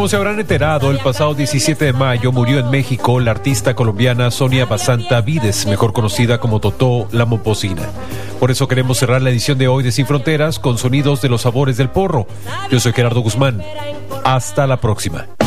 como se habrán enterado, el pasado 17 de mayo murió en México la artista colombiana Sonia Basanta Vides, mejor conocida como Totó la Momposina. Por eso queremos cerrar la edición de hoy de Sin Fronteras con sonidos de los sabores del porro. Yo soy Gerardo Guzmán. Hasta la próxima.